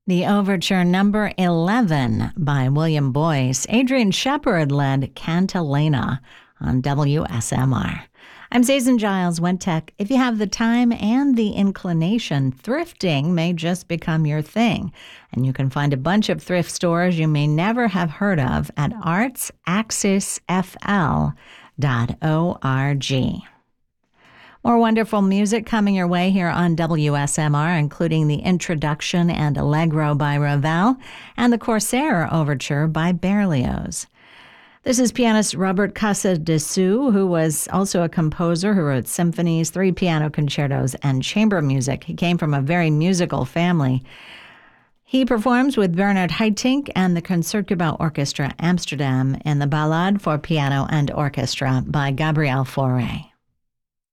The Overture number 11 by William Boyce. Adrian Shepard led Cantilena on WSMR. I'm Zazan Giles, Wentech. If you have the time and the inclination, thrifting may just become your thing. And you can find a bunch of thrift stores you may never have heard of at artsaccessfl.org. More wonderful music coming your way here on WSMR, including the Introduction and Allegro by Ravel and the Corsair Overture by Berlioz. This is pianist Robert Casadessus, who was also a composer who wrote symphonies, 3 piano concertos, and chamber music. He came from a very musical family. He performs with Bernard Haitink and the Concertgebouw Orchestra Amsterdam in the Ballade for Piano and Orchestra by Gabriel Fauré.